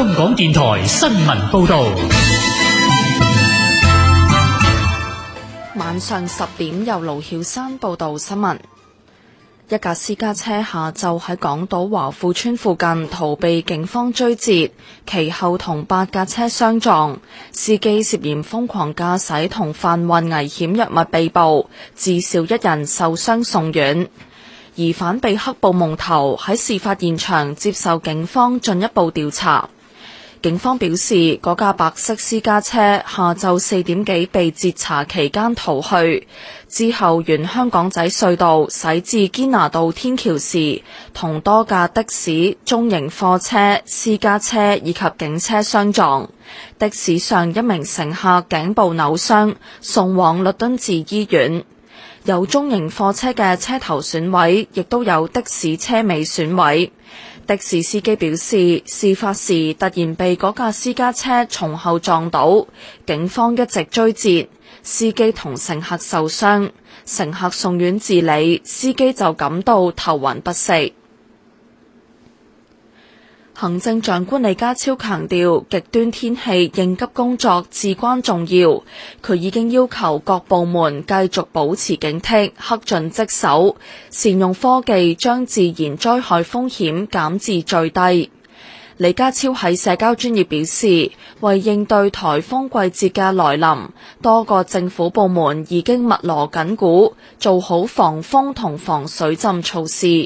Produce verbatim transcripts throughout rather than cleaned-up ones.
香港電台新聞報道。 晚上十點由盧曉山報道新聞。一架私家車下晝喺港島華富村附近逃避警方追截，其後同八架車相撞，司機涉嫌瘋狂駕駛同販運危險藥物被捕，至少一人受傷送院。疑犯被黑布蒙頭，喺事發現場接受警方進一步調查。警方表示，嗰架白色私家車下晝四點幾被截查期間逃去，之後沿香港仔隧道駛至堅拿道天橋時，同多架的士、中型貨車、私家車以及警車相撞。的士上一名乘客頸部扭傷，送往律敦治醫院。有中型貨車嘅車頭損毀，亦都有的士車尾損毀。的士司機表示，事發時突然被嗰架私家車從後撞到，警方一直追截，司機同乘客受傷，乘客送院治理，司機就感到頭暈不適。行政長官李家超強調，極端天氣應急工作至關重要。佢已經要求各部門繼續保持警惕，恪盡職守，善用科技將自然災害風險減至最低。李家超喺社交專頁表示，為應對颱風季節嘅來臨，多個政府部門已經密鑼緊鼓，做好防風同防水浸措施。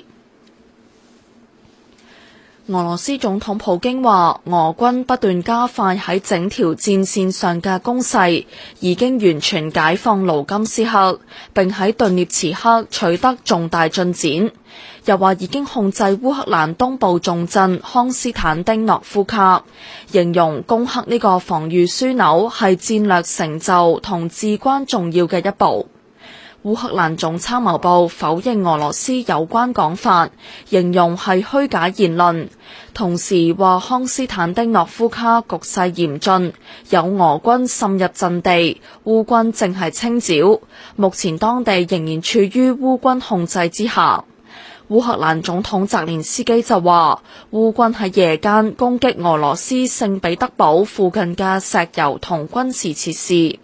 俄羅斯總統普京話，俄軍不斷加快喺整條戰線上嘅攻勢，已經完全解放盧甘斯克，並喺頓涅茨克取得重大進展。又話已經控制烏克蘭東部重鎮康斯坦丁諾夫卡，形容攻克呢個防禦樞紐係戰略成就同至關重要嘅一步。烏克蘭總參謀部否認俄羅斯有關講法，形容係虛假言論，同時話康斯坦丁諾夫卡局勢嚴峻，有俄軍滲入陣地，烏軍正係清剿，目前當地仍然處於烏軍控制之下。烏克蘭總統澤連斯基就話，烏軍喺夜間攻擊俄羅斯聖彼得堡附近嘅石油同軍事設施。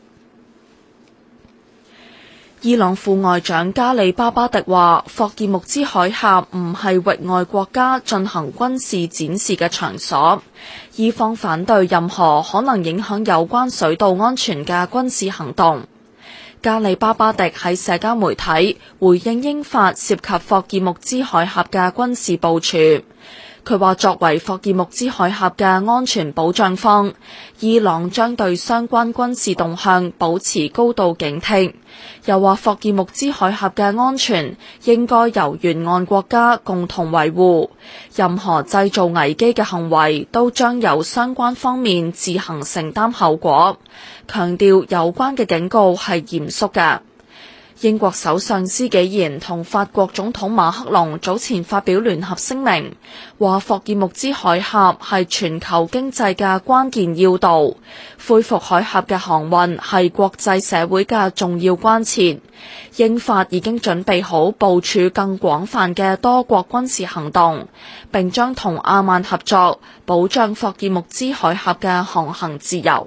伊朗副外長加里巴巴迪話，霍爾木茲海峽唔係域外國家進行軍事展示嘅場所，伊方反對任何可能影響有關水道安全嘅軍事行動。加里巴巴迪喺社交媒體回應英法涉及霍爾木茲海峽嘅軍事部署。佢話，作為霍爾木茲海峽嘅安全保障方，伊朗將對相關軍事動向保持高度警惕。又話霍爾木茲海峽嘅安全應該由沿岸國家共同維護，任何製造危機嘅行為都將由相關方面自行承擔後果，強調有關嘅警告係嚴肅嘅。英國首相施紀賢同法國總統馬克龍早前發表聯合聲明，話霍爾木茲海峽係全球經濟嘅關鍵要道，恢復海峽嘅航運係國際社會嘅重要關切。英法已經準備好部署更廣泛嘅多國軍事行動，並將同阿曼合作，保障霍爾木茲海峽嘅航行自由。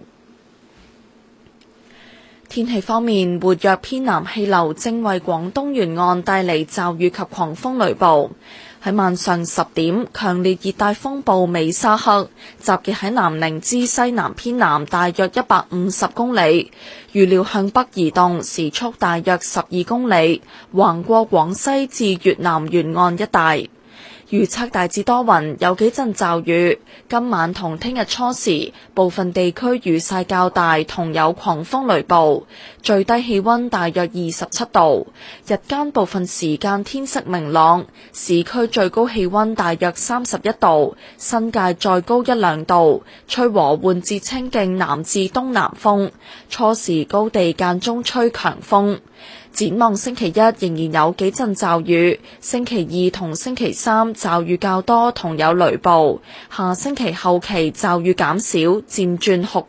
天氣方面，活躍偏南氣流正為廣東沿岸帶嚟驟雨及狂風雷暴。喺晚上十點，強烈熱帶風暴美沙克集結喺南寧之西南偏南大約一百五十公里，預料向北移動，時速大約十二公里，橫過廣西至越南沿岸一帶。預測大致多雲，有幾陣驟雨。今晚同聽日初時，部分地區雨勢較大，同有狂風雷暴。最低氣溫大約二十七度，日間部分時間天色明朗。市區最高氣溫大約三十一度，新界再高一兩度。吹和緩至清勁南至東南風，初時高地間中吹強風。展望星期一仍然有幾陣驟雨，星期二同星期三驟雨較多同有雷暴，下星期後期驟雨減少，漸轉酷